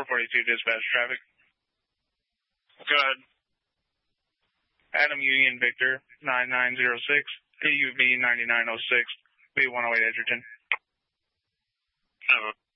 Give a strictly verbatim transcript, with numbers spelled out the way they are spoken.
forty-two dispatch traffic. Go ahead. Adam Union Victor nine nine zero six, P U B ninety-nine oh six, B one oh eight Edgerton. Uh,